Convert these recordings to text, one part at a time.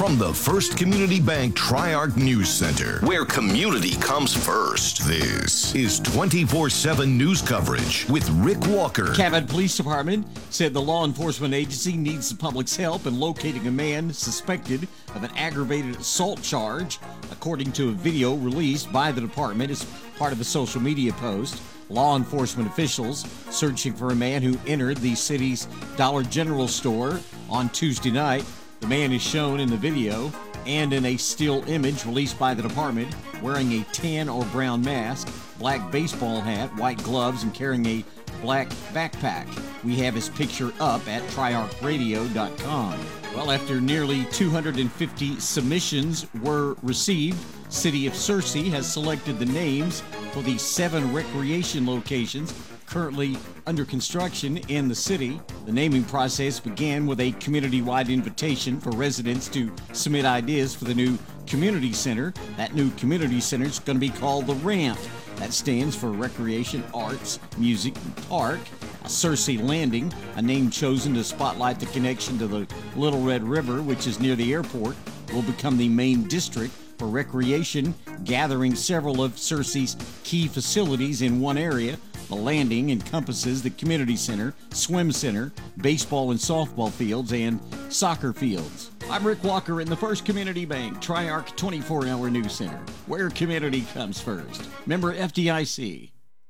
From the First Community Bank Tri-Arc News Center, where community comes first, this is 24/7 news coverage with Rick Walker. Cabot Police Department said the law enforcement agency needs the public's help in locating a man suspected of an aggravated assault charge, according to a video released by the department as part of a social media post. Law enforcement officials searching for a man who entered the city's Dollar General store on Tuesday night. The man is shown in the video and in a still image released by the department wearing a tan or brown mask, black baseball hat, white gloves, and carrying a black backpack. We have his picture up at triarchradio.com. Well, after nearly 250 submissions were received, City of Searcy has selected the names for the 7 recreation locations currently under construction in the city. The naming process began with a community-wide invitation for residents to submit ideas for the new community center. That new community center is going to be called The Ramp. That stands for Recreation, Arts, Music, and Park. Searcy Landing, a name chosen to spotlight the connection to the Little Red River, which is near the airport, will become the main district for recreation, gathering several of Searcy's key facilities in one area. The landing encompasses the community center, swim center, baseball and softball fields, and soccer fields. I'm Rick Walker in the First Community Bank Tri-Arc 24-hour news center, where community comes first. Member FDIC.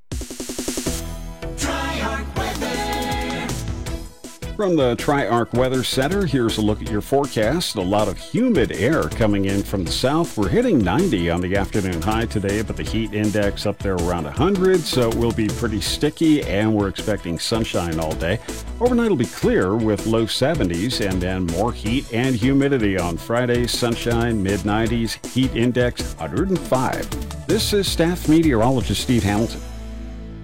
From the Tri-Arc Weather Center, here's a look at your forecast. A lot of humid air coming in from the south. We're hitting 90 on the afternoon high today, but the heat index up there around 100, so it will be pretty sticky, and we're expecting sunshine all day. Overnight will be clear with low 70s, and then more heat and humidity on Friday. Sunshine, mid-90s, heat index 105. This is staff meteorologist Steve Hamilton.